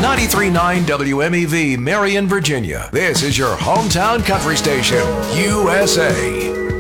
93.9 WMEV, Marion, Virginia. This is your hometown country station, USA.